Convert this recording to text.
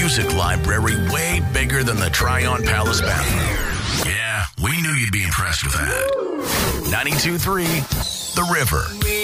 music library way bigger than the Tryon Palace bathroom. Yeah, we knew you'd be impressed with that. 92.3 The River.